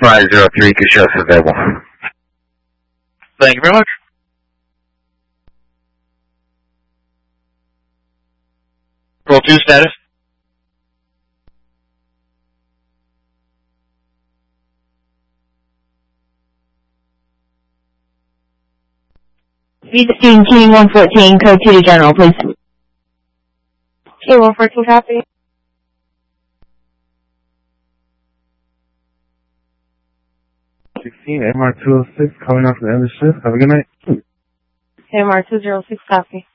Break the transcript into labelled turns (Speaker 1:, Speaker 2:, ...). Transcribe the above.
Speaker 1: 503, good show available.
Speaker 2: Thank you very much. Roll 2 status.
Speaker 3: V16, King 114, code 2 to general, please.
Speaker 4: King 114, copy.
Speaker 5: 16, MR206, calling out for the end of the shift. Have a good night.
Speaker 4: MR206, copy.